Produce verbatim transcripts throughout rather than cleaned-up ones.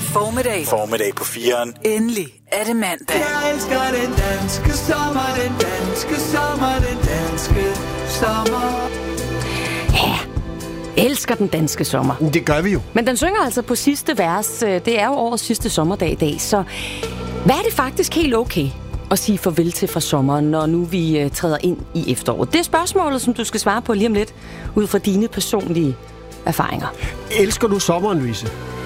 Formiddag. Formiddag på firen. Endelig er det mandag. Jeg elsker den danske sommer, den danske sommer, den danske sommer. Ja, elsker den danske sommer. Det gør vi jo. Men den synger altså på sidste vers. Det er jo årets sidste sommerdag i dag, så hvad er det faktisk helt okay at sige farvel til fra sommeren, når nu vi uh, træder ind i efteråret? Det er spørgsmålet, som du skal svare på lige om lidt, ud fra dine personlige erfaringer. Elsker du sommeren, Louise?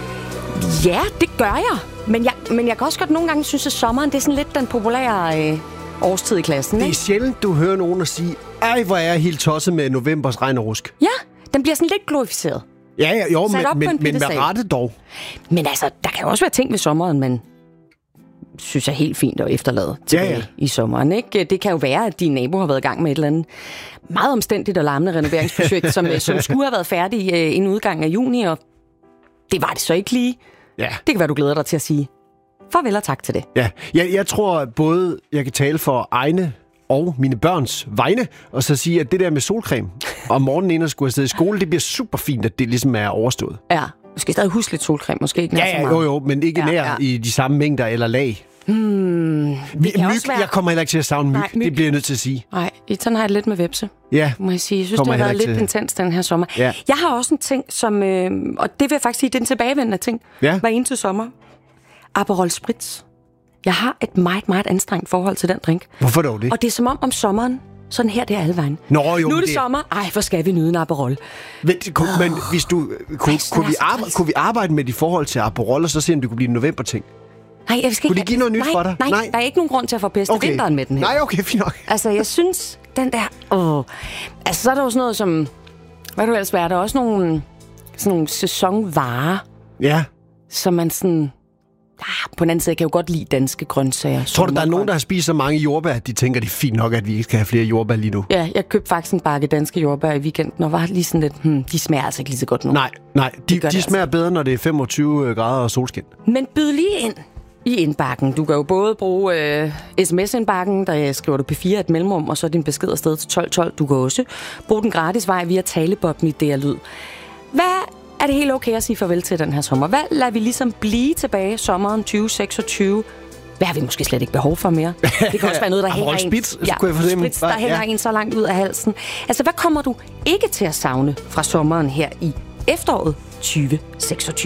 Ja, det gør jeg. Men jeg, men jeg kan også godt nogle gange synes, at sommeren det er sådan lidt den populære øh, årstid i klassen. Det er Ikke? sjældent, du hører nogen at sige, ej, hvor er jeg helt tosset med novembers regn og rusk. Ja, den bliver sådan lidt glorificeret. Ja, ja jo, Sat op men, på en men, men med piedestal. rette dog. Men altså, der kan jo også være ting ved sommeren, man synes er helt fint at efterlade tilbage Ja, ja. i sommeren. Ikke? Det kan jo være, at din nabo har været i gang med et eller andet meget omstændigt og larmende renoveringsprojekt, som, som skulle have været færdig øh, inden udgangen af juni, og det var det så ikke lige. Ja. Det kan være, du glæder dig til at sige farvel og tak til det. Ja, jeg, jeg tror både, jeg kan tale for egne og mine børns vegne, og så sige, at det der med solcreme om morgenen inden at skulle afsted i skole, det bliver super fint, at det ligesom er overstået. Ja, du skal stadig huske lidt solcreme, måske ikke nær Ja, så ja, meget. jo, jo, men ikke Ja, nær ja. i de samme mængder eller lag. Hmm, Vi, kan myg, også være- jeg kommer heller ikke til at savne myg. Nej, myg. Det bliver jeg nødt til at sige. Nej, sådan har jeg det lidt med vepse, Ja, må jeg sige. Jeg synes, Kommer det har jeg været heller lidt ikke til. intens den her sommer. Ja. Jeg har også en ting, som, øh, og det vil jeg faktisk sige, det er en tilbagevendende ting, Ja. hver eneste sommer. Aperol Spritz. Jeg har et meget, meget anstrengt forhold til den drink. hvorfor dog det? Og det er som om om sommeren, sådan her, det er alle vejen. Nå, jo, Nu er men det det- sommer. Ej, hvor skal vi nyde en Aperol. Men, kunne, men hvis du, kunne, Ej, sådan kunne, er vi så arbejde, trist. kunne vi arbejde med de forhold til Aperol, og så se, om det kunne blive en november-ting? Nej, jeg skal Kunne ikke det give noget nyt nej, for dig? Nej, Nej. der er ikke nogen grund til at forpeste okay. vinteren med den her. Nej, okay, fint nok. Altså, jeg synes, den der... Åh. Altså, så er der jo sådan noget som... Hvad du ellers være? Der er også nogle, sådan nogle sæsonvarer, Ja. som man sådan... Ah, på den anden side, kan jeg jo godt lide danske grøntsager. Tror du, der er nogen, der har spist så mange jordbær, at de tænker, det er fint nok, at vi ikke skal have flere jordbær lige nu? Ja, jeg købte faktisk en bakke danske jordbær i weekenden, og var lige sådan lidt... Hmm, de smager altså ikke lige så godt nu. Nej, nej. De, gør de det smager altså. bedre, når det er femogtyve grader og solskin. Men byd lige ind i indbakken. Du kan jo både bruge øh, sms-indbakken, der skriver du P fire et mellemrum, og så din besked afsted til tolv tolv. Du kan også bruge den gratis vej via talebobben i D R Lyd. Hvad er det helt okay at sige farvel til den her sommer? Hvad lader vi ligesom blive tilbage sommeren tyve seksogtyve? Hvad har vi måske slet ikke behov for mere? Det kan også være noget, der hænger Aperol en, Spritz, kunne jeg fornemme. Spritz, der Ja. hænger en så langt ud af halsen. Altså, hvad kommer du ikke til at savne fra sommeren her i efteråret tyve seksogtyve?